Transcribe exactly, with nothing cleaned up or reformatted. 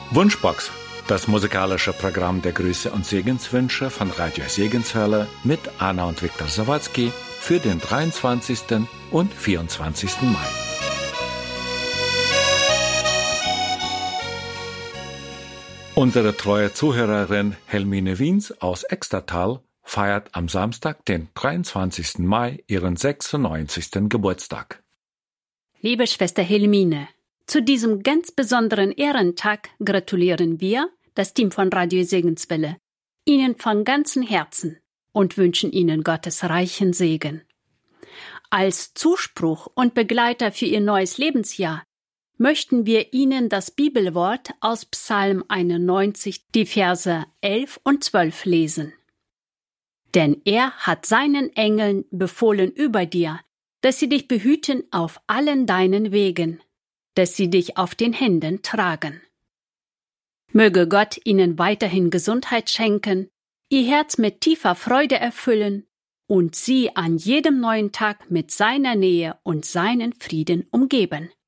Wunschbox, das musikalische Programm der Grüße und Segenswünsche von Radio Segenshölle mit Anna und Viktor Sawatzki für den dreiundzwanzigsten und vierundzwanzigsten Mai. Unsere treue Zuhörerin Helmine Wiens aus Extertal feiert am Samstag, den dreiundzwanzigsten Mai, ihren sechsundneunzigsten Geburtstag. Liebe Schwester Helmine, zu diesem ganz besonderen Ehrentag gratulieren wir, das Team von Radio Segenswelle, Ihnen von ganzem Herzen und wünschen Ihnen Gottes reichen Segen. Als Zuspruch und Begleiter für Ihr neues Lebensjahr möchten wir Ihnen das Bibelwort aus Psalm einundneunzig, die Verse elf und zwölf lesen. Denn er hat seinen Engeln befohlen über dir, dass sie dich behüten auf allen deinen Wegen, dass sie dich auf den Händen tragen. Möge Gott Ihnen weiterhin Gesundheit schenken, Ihr Herz mit tiefer Freude erfüllen und Sie an jedem neuen Tag mit seiner Nähe und seinen Frieden umgeben.